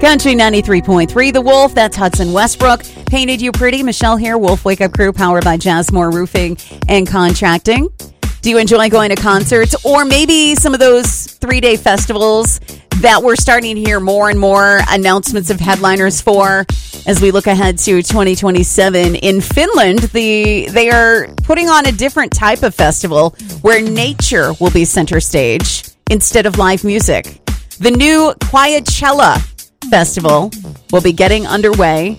Country 93.3, The Wolf, that's Hudson Westbrook. Painted You Pretty, Michelle here, Wolf Wake Up Crew, powered by Jasmore Roofing and Contracting. Do you enjoy going to concerts or maybe some of those 3-day festivals that we're starting to hear more and more announcements of headliners for as we look ahead to 2027? In Finland, they are putting on a different type of festival where nature will be center stage instead of live music. The new Quietcella Festival will be getting underway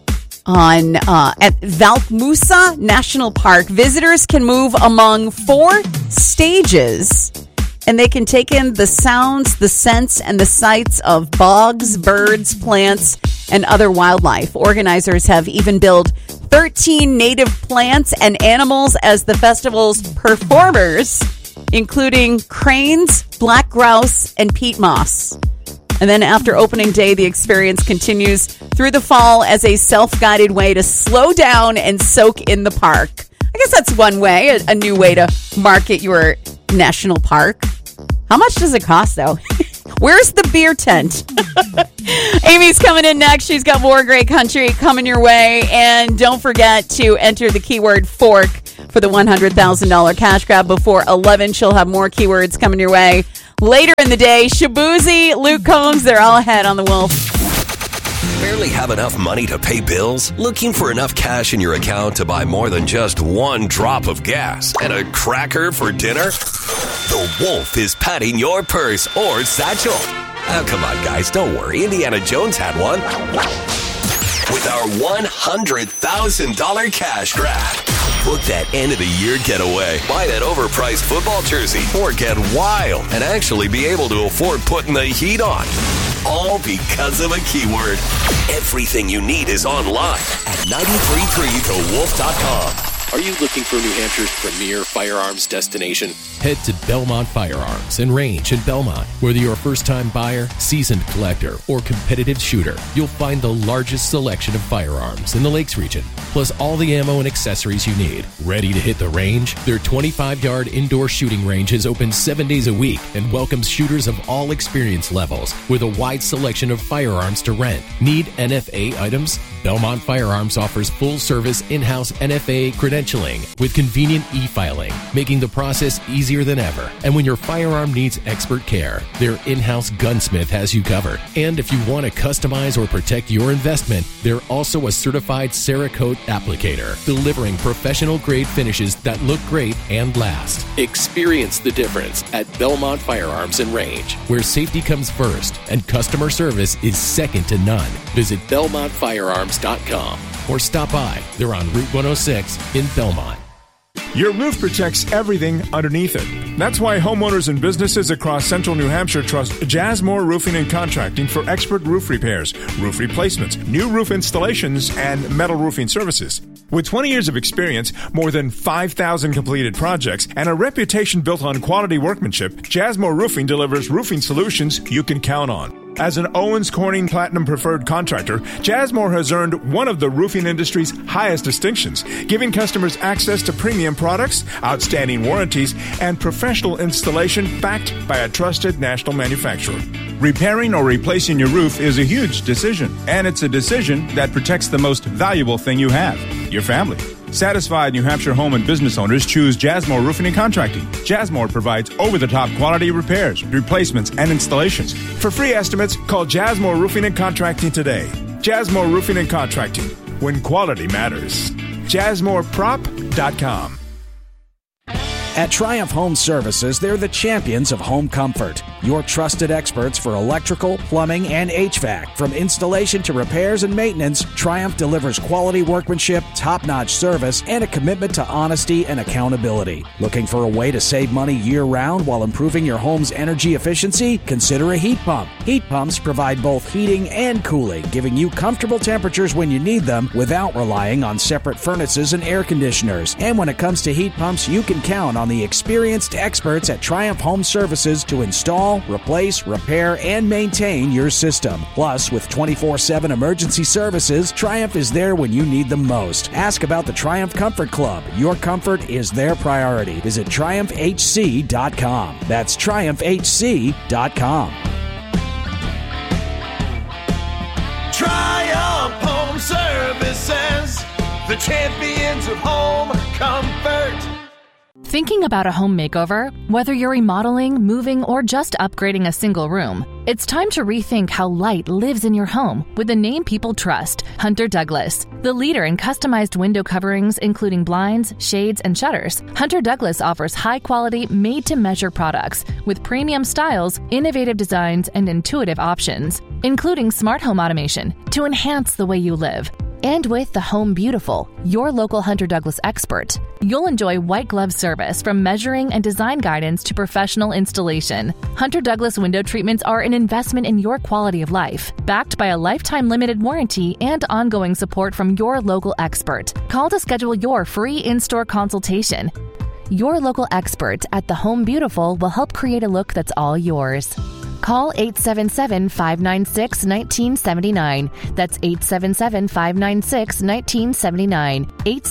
at Valkmusa National Park. Visitors can move among 4 stages, and they can take in the sounds, the scents, and the sights of bogs, birds, plants, and other wildlife. Organizers have even billed 13 native plants and animals as the festival's performers, including cranes, black grouse, and peat moss. And then after opening day, the experience continues through the fall as a self-guided way to slow down and soak in the park. I guess that's one way, a new way to market your national park. How much does it cost, though? Where's the beer tent? Amy's coming in next. She's got more great country coming your way. And don't forget to enter the keyword fork for the $100,000 cash grab before 11. She'll have more keywords coming your way later in the day. Shabuzi, Luke Combs, they're all ahead on the Wolf. Barely have enough money to pay bills? Looking for enough cash in your account to buy more than just one drop of gas and a cracker for dinner? The Wolf is patting your purse or satchel. Oh, come on, guys, don't worry. Indiana Jones had one. With our $100,000 cash grab. Book that end-of-the-year getaway. Buy that overpriced football jersey. Or get wild and actually be able to afford putting the heat on. All because of a keyword. Everything you need is online at 933thewolf.com. Are you looking for New Hampshire's premier firearms destination? Head to Belmont Firearms and Range in Belmont. Whether you're a first-time buyer, seasoned collector, or competitive shooter, you'll find the largest selection of firearms in the Lakes region, plus all the ammo and accessories you need. Ready to hit the range? Their 25-yard indoor shooting range is open 7 days a week and welcomes shooters of all experience levels with a wide selection of firearms to rent. Need NFA items? Belmont Firearms offers full-service in-house NFA credentialing with convenient e-filing, making the process easier than ever. And when your firearm needs expert care, their in-house gunsmith has you covered. And if you want to customize or protect your investment, they're also a certified Cerakote applicator, delivering professional-grade finishes that look great and last. Experience the difference at Belmont Firearms and Range, where safety comes first and customer service is second to none. Visit BelmontFirearms.com or stop by. They're on Route 106 in Belmont. Your roof protects everything underneath it. That's why homeowners and businesses across central New Hampshire trust Jasmore Roofing and Contracting for expert roof repairs, roof replacements, new roof installations, and metal roofing services. With 20 years of experience, more than 5,000 completed projects, and a reputation built on quality workmanship, Jasmore Roofing delivers roofing solutions you can count on. As an Owens Corning Platinum Preferred Contractor, Jasmore has earned one of the roofing industry's highest distinctions, giving customers access to premium products, outstanding warranties, and professional installation backed by a trusted national manufacturer. Repairing or replacing your roof is a huge decision, and it's a decision that protects the most valuable thing you have, your family. Satisfied New Hampshire home and business owners choose Jasmore Roofing and Contracting. Jasmore provides over-the-top quality repairs, replacements, and installations. For free estimates, call Jasmore Roofing and Contracting today. Jasmore Roofing and Contracting, when quality matters. JasmoreProp.com. At Triumph Home Services, they're the champions of home comfort. Your trusted experts for electrical, plumbing, and HVAC. From installation to repairs and maintenance, Triumph delivers quality workmanship, top-notch service, and a commitment to honesty and accountability. Looking for a way to save money year-round while improving your home's energy efficiency? Consider a heat pump. Heat pumps provide both heating and cooling, giving you comfortable temperatures when you need them without relying on separate furnaces and air conditioners. And when it comes to heat pumps, you can count on the experienced experts at Triumph Home Services to install, replace, repair, and maintain your system. Plus, with 24/7 emergency services, Triumph is there when you need them most. Ask about the Triumph Comfort Club. Your comfort is their priority. Visit TriumphHC.com. That's TriumphHC.com. the champions of home comfort. Thinking about a home makeover? Whether you're remodeling, moving, or just upgrading a single room, it's time to rethink how light lives in your home with the name people trust, Hunter Douglas. The leader in customized window coverings, including blinds, shades, and shutters, Hunter Douglas offers high-quality, made-to-measure products with premium styles, innovative designs, and intuitive options, including smart home automation to enhance the way you live. And with the Home Beautiful, your local Hunter Douglas expert, you'll enjoy white glove service from measuring and design guidance to professional installation. Hunter Douglas window treatments are an investment in your quality of life, backed by a lifetime limited warranty and ongoing support from your local expert. Call to schedule your free in-store consultation. Your local expert at the Home Beautiful will help create a look that's all yours. Call 877-596-1979. That's 877-596-1979.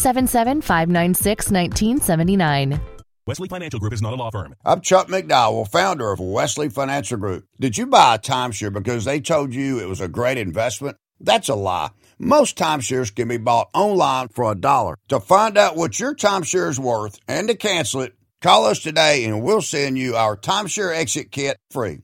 877-596-1979. Wesley Financial Group is not a law firm. I'm Chuck McDowell, founder of Wesley Financial Group. Did you buy a timeshare because they told you it was a great investment? That's a lie. Most timeshares can be bought online for $1. To find out what your timeshare is worth and to cancel it, call us today and we'll send you our timeshare exit kit free.